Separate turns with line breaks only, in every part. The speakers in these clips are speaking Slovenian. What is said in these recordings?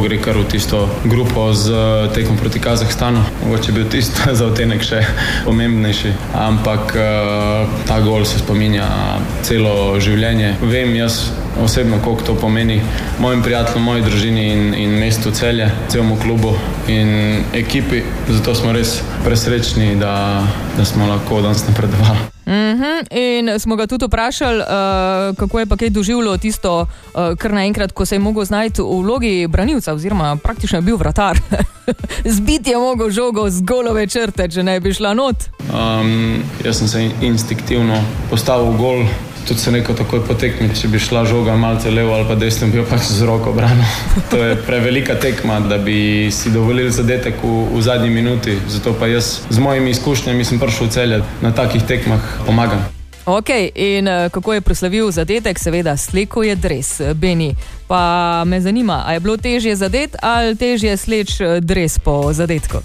gre kar v tisto grupo z tekom proti Kazahstanu. Mogoče bil tisto za odtenek še pomembnejši, ampak ta gol se spominja celo življenje. Vem jaz osebno, koliko to pomeni mojim prijateljem, moji družini in mestu Celje, celemu klubu in ekipi. Zato smo res presrečni, da smo lahko danes napredovali.
In smo ga tudi vprašali, kako je pa kaj doživljalo tisto, kar naenkrat, ko se je mogel znajti v vlogi branilca, oziroma praktično je bil vratar. Zbiti je mogel žogo z golove črte, če ne bi šla not.
Jaz sem se instinktivno postavil v gol. Tudi se neko takoj potekmi, če bi šla žoga malce levo ali pa desno, bi jo pač z roko branil. To je prevelika tekma, da bi si dovolili zadetek v zadnji minuti. Zato pa jaz z mojimi izkušnjami sem prišel v Celje, na takih tekmah pomagam.
Ok, in kako je proslavil zadetek? Seveda, slekel je dres, Beni. Pa me zanima, a je bilo težje zadet ali težje sleč dres po zadetku?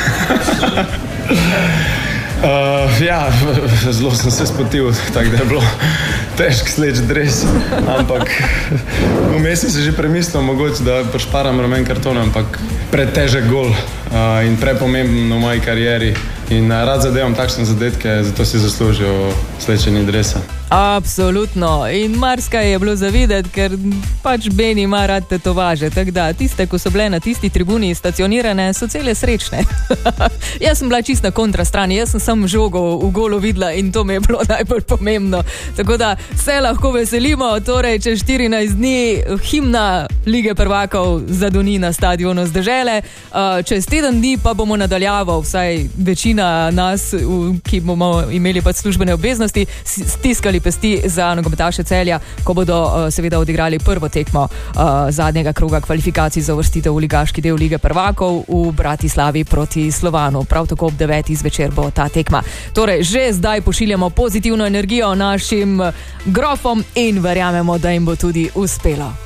Ja, zelo sem se spotil, tako da je bilo težko sleč dres, ampak vmes sem se že premislil, mogoče da prešparam rumen karton, ampak pretežek gol in prepomemben v moji karieri in rad zadevam takšne zadetke, zato si zaslužil slečenje dresa.
Absolutno. In marsikaj je bilo za videti, ker pač Beni ima rad tetovaže. Tako da tiste, ko so bile na tisti tribuni stacionirane, so cele srečne. Jaz sem bila čisto na kontrastrani, jaz sem sam žogo v golu videla in to mi je bilo najbolj pomembno. Tako da se lahko veselimo, torej čez 14 dni himna Lige prvakov zadoni na stadionu z Dežele. Čez teden dni pa bomo nadaljavo, vsaj večina nas, ki bomo imeli pač službene obveznosti, stiskali pesti za nogometaše Celja, ko bodo seveda odigrali prvo tekmo zadnjega kroga kvalifikacij za uvrstitev v ligaški del Lige prvakov v Bratislavi proti Slovanu. Prav tako ob 9. zvečer bo ta tekma. Torej, že zdaj pošiljamo pozitivno energijo našim grofom in verjamemo, da jim bo tudi uspelo.